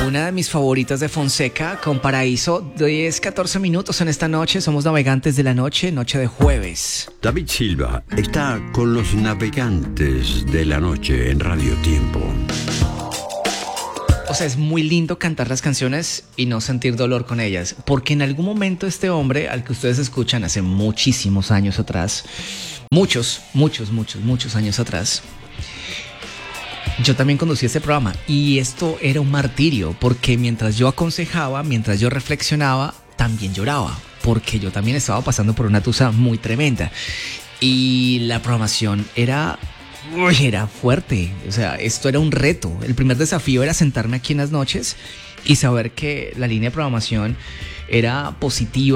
una de mis favoritas de Fonseca con Paraíso. 10-14 minutos en esta noche. Somos navegantes de la noche, noche de jueves. David Silva está con los navegantes de la noche en Radio Tiempo. O sea, es muy lindo cantar las canciones y no sentir dolor con ellas, porque en algún momento este hombre, al que ustedes escuchan hace muchísimos años atrás, muchos años atrás, yo también conducí este programa y esto era un martirio, porque mientras yo aconsejaba, mientras yo reflexionaba, también lloraba, porque yo también estaba pasando por una tusa muy tremenda y la programación era fuerte. O sea, esto era un reto. El primer desafío era sentarme aquí en las noches y saber que la línea de programación era positiva